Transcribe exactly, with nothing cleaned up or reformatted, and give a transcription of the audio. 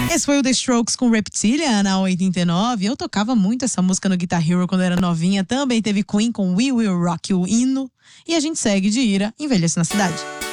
Esse foi o The Strokes com Reptilia na oitenta e nove. Eu tocava muito essa música no Guitar Hero quando era novinha. Também teve Queen com We Will Rock You, hino. E a gente segue de Ira, Envelhece na Cidade.